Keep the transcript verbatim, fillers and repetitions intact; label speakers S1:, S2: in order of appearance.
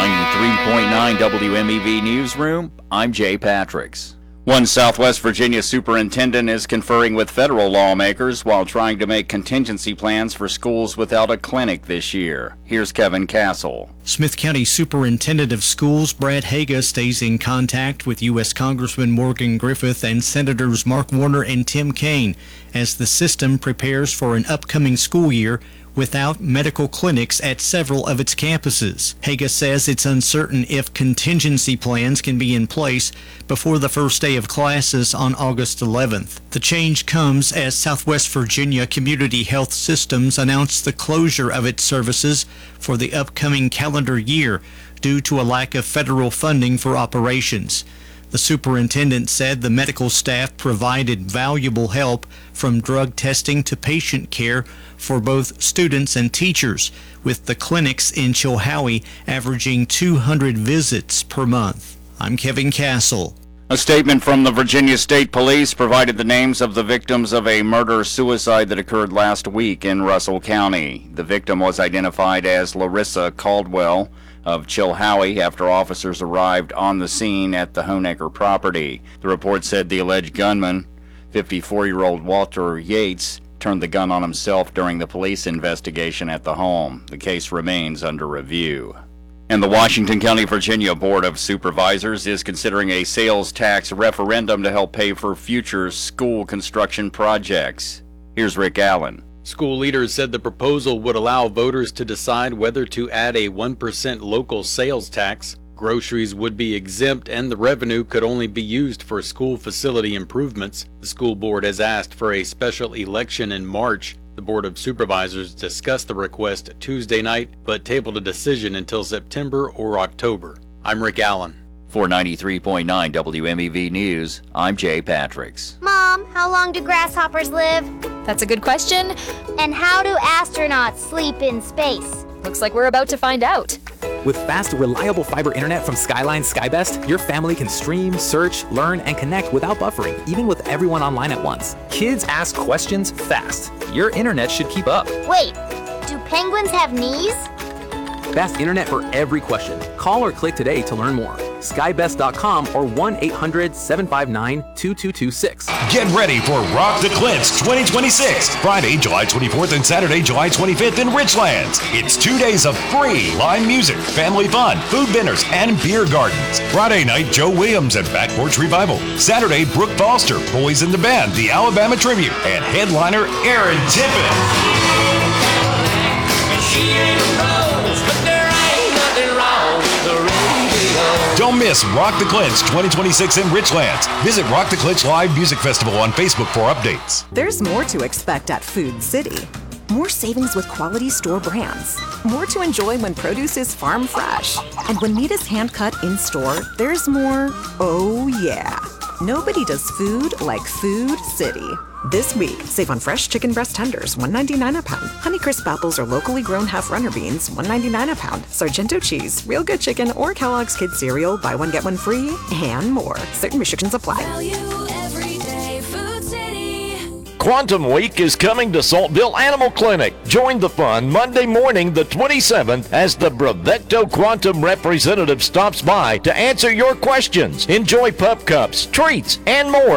S1: ninety-three point nine W M E V Newsroom, I'm Jay Patricks. One Southwest Virginia superintendent is conferring with federal lawmakers while trying to make contingency plans for schools without a clinic this year. Here's Kevin Castle.
S2: Smith County Superintendent of Schools Brad Haga stays in contact with U S Congressman Morgan Griffith and Senators Mark Warner and Tim Kaine as the system prepares for an upcoming school year without medical clinics at several of its campuses. Haga says it's uncertain if contingency plans can be in place before the first day of classes on August eleventh. The change comes as Southwest Virginia Community Health Systems announced the closure of its services for the upcoming calendar year due to a lack of federal funding for operations. The superintendent said the medical staff provided valuable help from drug testing to patient care for both students and teachers, with the clinics in Chilhowie averaging two hundred visits per month. I'm Kevin Castle.
S1: A statement from the Virginia State Police provided the names of the victims of a murder-suicide that occurred last week in Russell County. The victim was identified as Larissa Caldwell of Chilhowie after officers arrived on the scene at the Honecker property. The report said the alleged gunman, fifty-four-year-old Walter Yates, turned the gun on himself during the police investigation at the home. The case remains under review. And the Washington County, Virginia Board of Supervisors is considering a sales tax referendum to help pay for future school construction projects. Here's Rick Allen.
S3: School leaders said the proposal would allow voters to decide whether to add a one percent local sales tax. Groceries would be exempt and the revenue could only be used for school facility improvements. The school board has asked for a special election in March. The Board of Supervisors discussed the request Tuesday night, but tabled a decision until September or October. I'm Rick Allen.
S1: For ninety-three point nine W M E V News, I'm Jay Patricks.
S4: Mom, how long do grasshoppers live?
S5: That's a good question.
S4: And how do astronauts sleep in space?
S5: Looks like we're about to find out.
S6: With fast, reliable fiber internet from Skyline Skybest, your family can stream, search, learn, and connect without buffering, even with everyone online at once. Kids ask questions fast. Your internet should keep up.
S4: Wait, do penguins have knees?
S6: Fast internet for every question. Call or click today to learn more. skybest dot com or one eight hundred seven five nine two two two six.
S7: Get ready for Rock the Clintz twenty twenty-six, Friday, July twenty-fourth and Saturday, July twenty-fifth in Richlands. It's two days of free live music, family fun, food dinners, and beer gardens. Friday night, Joe Williams and Back Porch Revival. Saturday, Brooke Foster, Boys in the Band, the Alabama Tribute, and headliner Aaron Tippin. Don't miss Rock the Clintz twenty twenty-six in Richlands. Visit Rock the Clintz Live Music Festival on Facebook for updates.
S8: There's more to expect at Food City. More savings with quality store brands. More to enjoy when produce is farm fresh. And when meat is hand cut in store, there's more, oh yeah. Nobody does food like Food City. This week, save on fresh chicken breast tenders, one ninety-nine a pound. Honeycrisp apples or locally grown half runner beans, one ninety-nine a pound. Sargento cheese, real good chicken, or Kellogg's Kids cereal, buy one get one free, and more. Certain restrictions apply.
S9: Value every day, Food City.
S10: Quantum Week is coming to Saltville Animal Clinic. Join the fun Monday morning, the twenty-seventh, as the Bravecto Quantum representative stops by to answer your questions. Enjoy pup cups, treats, and more